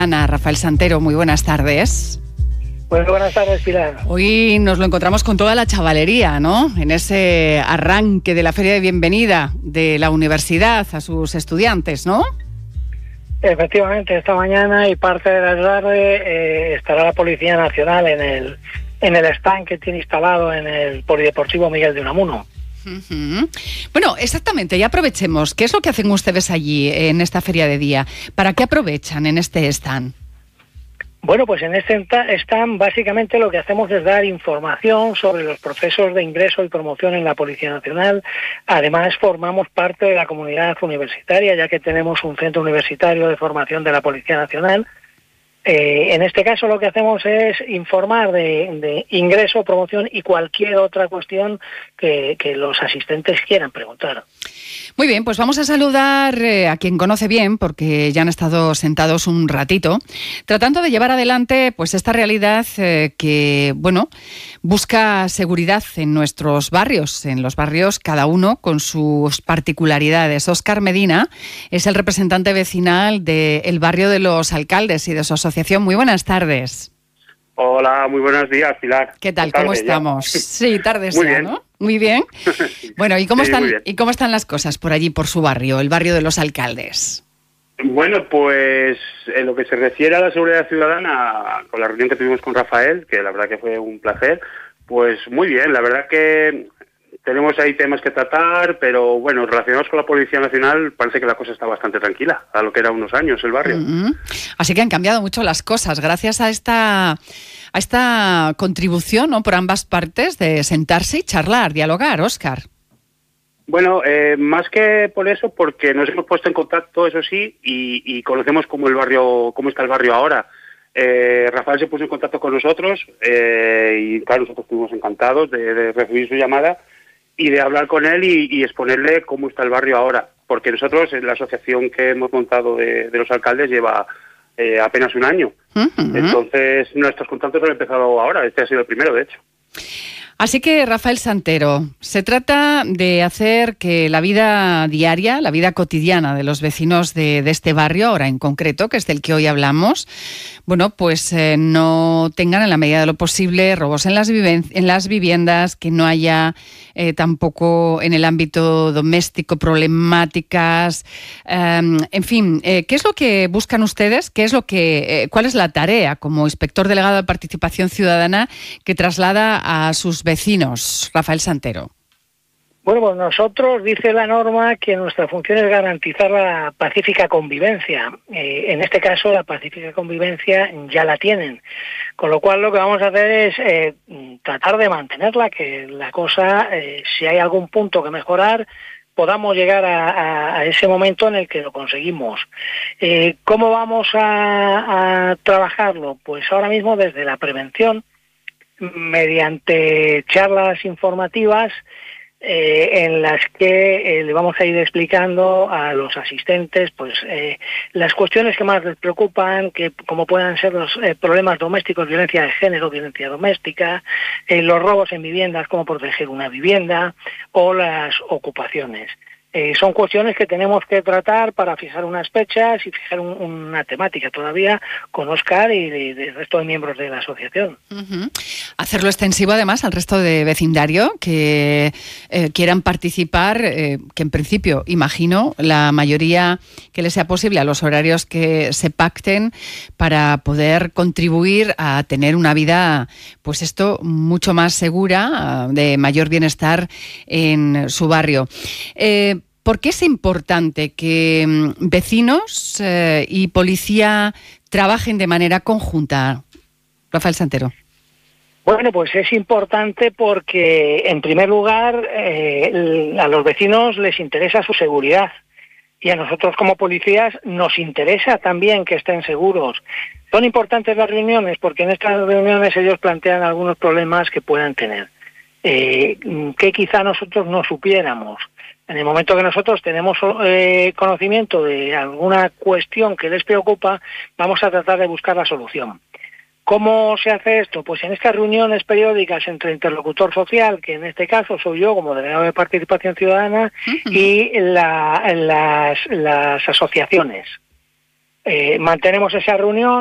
Ana, Rafael Santero, muy buenas tardes. Pues buenas tardes, Pilar. Hoy nos lo encontramos con toda la chavalería, ¿no? En ese arranque de la feria de bienvenida de la universidad a sus estudiantes, ¿no? Efectivamente, esta mañana y parte de la tarde estará la Policía Nacional en el stand que tiene instalado en el Polideportivo Miguel de Unamuno. Uh-huh. Bueno, exactamente, ya aprovechemos. ¿Qué es lo que hacen ustedes allí en esta feria de día? ¿Para qué aprovechan en este stand? Bueno, pues en este stand básicamente lo que hacemos es dar información sobre los procesos de ingreso y promoción en la Policía Nacional. Además, formamos parte de la comunidad universitaria, ya que tenemos un centro universitario de formación de la Policía Nacional. En este caso lo que hacemos es informar de ingreso, promoción y cualquier otra cuestión que los asistentes quieran preguntar. Muy bien, pues vamos a saludar a quien conoce bien, porque ya han estado sentados un ratito, tratando de llevar adelante pues esta realidad que, bueno, busca seguridad en nuestros barrios, en los barrios cada uno con sus particularidades. Óscar Medina es el representante vecinal del barrio de Los Alcaldes y de su asociación. Muy buenas tardes. Hola, muy buenos días, Pilar. ¿Qué tal? ¿Cómo estamos? Sí, tardes muy ya, bien. ¿no? Muy bien. Bueno, ¿y cómo Sí, están las cosas por allí, por su barrio, el barrio de Los Alcaldes? Bueno, pues en lo que se refiere a la seguridad ciudadana, con la reunión que tuvimos con Rafael, que la verdad que fue un placer, pues muy bien, la verdad que tenemos ahí temas que tratar, pero bueno, relacionados con la Policía Nacional parece que la cosa está bastante tranquila, a lo que era unos años el barrio. Uh-huh. Así que han cambiado mucho las cosas gracias a esta contribución, ¿no?, por ambas partes de sentarse y charlar, dialogar, Óscar. Bueno, más que por eso, porque nos hemos puesto en contacto, eso sí, y conocemos cómo está el barrio ahora. Rafael se puso en contacto con nosotros y claro, nosotros estuvimos encantados de recibir su llamada y de hablar con él y exponerle cómo está el barrio ahora, porque nosotros, la asociación que hemos montado de los alcaldes lleva apenas un año. Uh-huh. Entonces nuestros contactos han empezado ahora, este ha sido el primero, de hecho. Así que, Rafael Santero, se trata de hacer que la vida diaria, la vida cotidiana de los vecinos de este barrio, ahora en concreto, que es del que hoy hablamos, bueno, pues no tengan en la medida de lo posible robos en las viviendas, que no haya tampoco en el ámbito doméstico problemáticas, en fin, ¿qué es lo que buscan ustedes? ¿Cuál es la tarea como inspector delegado de Participación Ciudadana que traslada a sus vecinos, Rafael Santero? Bueno, pues nosotros, dice la norma, que nuestra función es garantizar la pacífica convivencia. En este caso, la pacífica convivencia ya la tienen. Con lo cual, lo que vamos a hacer es tratar de mantenerla, que la cosa, si hay algún punto que mejorar, podamos llegar a ese momento en el que lo conseguimos. ¿Cómo vamos a trabajarlo? Pues ahora mismo desde la prevención, mediante charlas informativas en las que le vamos a ir explicando a los asistentes pues las cuestiones que más les preocupan, que como puedan ser los problemas domésticos, violencia de género, violencia doméstica, los robos en viviendas, cómo proteger una vivienda o las ocupaciones. Son cuestiones que tenemos que tratar para fijar unas fechas y fijar una temática todavía con Óscar y del resto de miembros de la asociación. Uh-huh. Hacerlo extensivo además al resto de vecindario que quieran participar, que en principio, imagino, la mayoría que les sea posible a los horarios que se pacten para poder contribuir a tener una vida, pues esto, mucho más segura, de mayor bienestar en su barrio. ¿Por qué es importante que vecinos y policía trabajen de manera conjunta, Rafael Santero? Bueno, pues es importante porque, en primer lugar, a los vecinos les interesa su seguridad y a nosotros como policías nos interesa también que estén seguros. Son importantes las reuniones porque en estas reuniones ellos plantean algunos problemas que puedan tener, que quizá nosotros no supiéramos. En el momento que nosotros tenemos conocimiento de alguna cuestión que les preocupa, vamos a tratar de buscar la solución. ¿Cómo se hace esto? Pues en estas reuniones periódicas entre interlocutor social, que en este caso soy yo como delegado de Participación Ciudadana, uh-huh, y las asociaciones. mantenemos esa reunión.